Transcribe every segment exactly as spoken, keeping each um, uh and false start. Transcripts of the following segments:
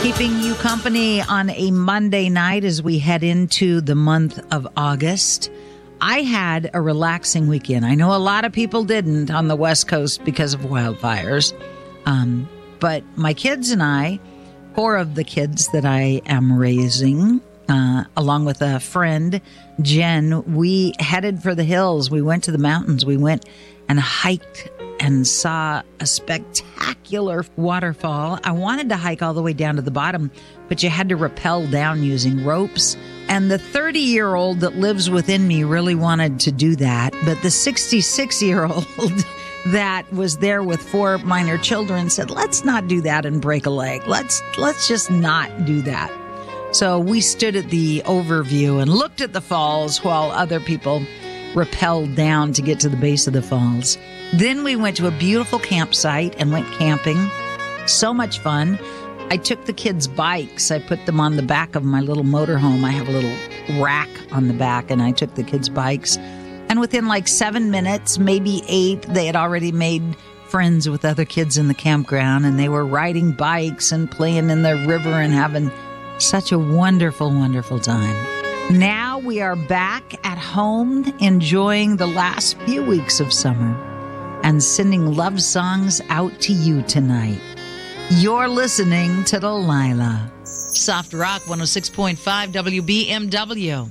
Keeping you company on a Monday night as we head into the month of August. I had a relaxing weekend. I know a lot of people didn't on the West Coast because of wildfires. Um, but my kids and I, four of the kids that I am raising, uh, along with a friend, Jen, we headed for the hills. We went to the mountains. We went and hiked and saw a spectacular waterfall. I wanted to hike all the way down to the bottom, but you had to rappel down using ropes. And the thirty-year-old that lives within me really wanted to do that. But the sixty-six-year-old that was there with four minor children said, let's not do that and break a leg. Let's let's just not do that. So we stood at the overview and looked at the falls while other people rappelled down to get to the base of the falls. Then we went to a beautiful campsite and went camping. So much fun. I took the kids' bikes. I put them on the back of my little motorhome. I have a little rack on the back, and I took the kids' bikes. And within like seven minutes, maybe eight, they had already made friends with other kids in the campground, and they were riding bikes and playing in the river and having such a wonderful, wonderful time. Now we are back at home enjoying the last few weeks of summer and sending love songs out to you tonight. You're listening to Delilah. Soft Rock one oh six point five W B M W.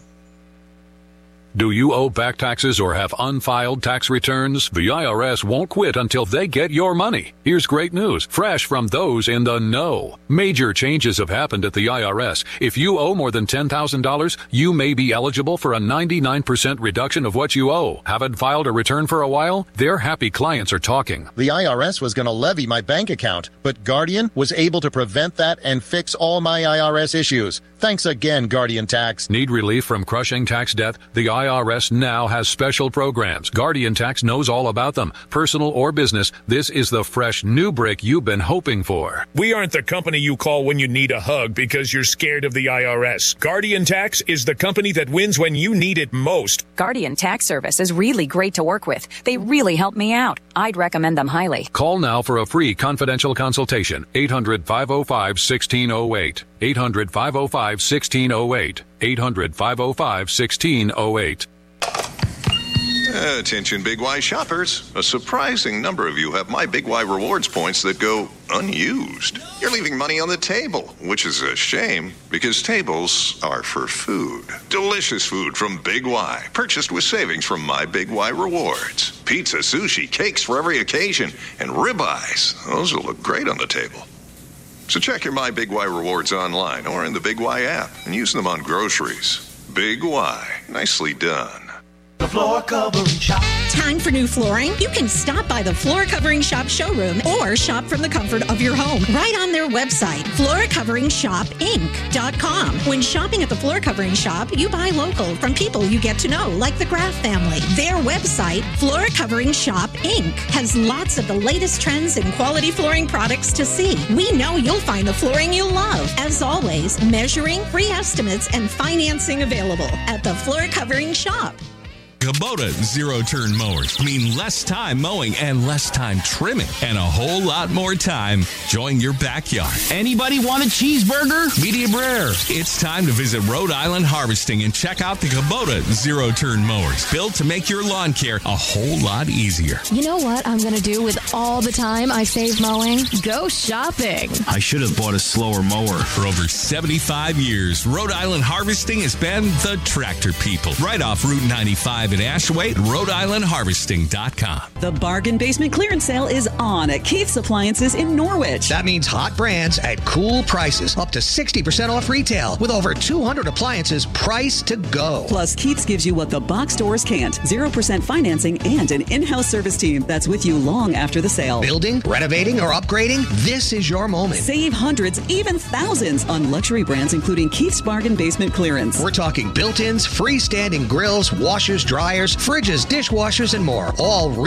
Do you owe back taxes or have unfiled tax returns? The I R S won't quit until they get your money. Here's great news, fresh from those in the know. Major changes have happened at the I R S. If you owe more than ten thousand dollars, you may be eligible for a ninety-nine percent reduction of what you owe. Haven't filed a return for a while? Their happy clients are talking. The I R S was going to levy my bank account, but Guardian was able to prevent that and fix all my I R S issues. Thanks again, Guardian Tax. Need relief from crushing tax debt? The I R S now has special programs. Guardian Tax knows all about them. Personal or business, this is the fresh new break you've been hoping for. We aren't the company you call when you need a hug because you're scared of the I R S. Guardian Tax is the company that wins when you need it most. Guardian Tax Service is really great to work with. They really helped me out. I'd recommend them highly. Call now for a free confidential consultation. eight hundred, five oh five, one six oh eight. eight hundred, five oh five, one six oh eight. eight hundred, five oh five, one six oh eight. Attention Big Y shoppers. A surprising number of you have My Big Y rewards points that go unused. You're leaving money on the table, which is a shame because tables are for food. Delicious food from Big Y, purchased with savings from My Big Y rewards. Pizza, sushi, cakes for every occasion, and ribeyes. Those will look great on the table. So check your My Big Y rewards online or in the Big Y app and use them on groceries. Big Y. Nicely done. The Floor Covering Shop. Time for new flooring? You can stop by the Floor Covering Shop showroom or shop from the comfort of your home right on their website, floor covering shop inc dot com. When shopping at the Floor Covering Shop, you buy local from people you get to know, like the Graff family. Their website, Floor Covering Shop Incorporated, has lots of the latest trends and quality flooring products to see. We know you'll find the flooring you love. As always, measuring, free estimates, and financing available at the Floor Covering Shop. Kubota zero-turn mowers mean less time mowing and less time trimming and a whole lot more time enjoying your backyard. Anybody want a cheeseburger? Medium rare. It's time to visit Rhode Island Harvesting and check out the Kubota zero-turn mowers, built to make your lawn care a whole lot easier. You know what I'm going to do with all the time I save mowing? Go shopping. I should have bought a slower mower. For over seventy-five years, Rhode Island Harvesting has been the tractor people. Right off Route ninety-five in Ashway, Rhode Island Harvesting dot com. The Bargain Basement Clearance Sale is on at Keith's Appliances in Norwich. That means hot brands at cool prices, up to sixty percent off retail, with over two hundred appliances priced to go. Plus, Keith's gives you what the box stores can't. zero percent financing and an in-house service team that's with you long after the sale. Building, renovating, or upgrading? This is your moment. Save hundreds, even thousands on luxury brands, including Keith's Bargain Basement Clearance. We're talking built-ins, freestanding grills, washers, dryers, fridges, dishwashers, and more. All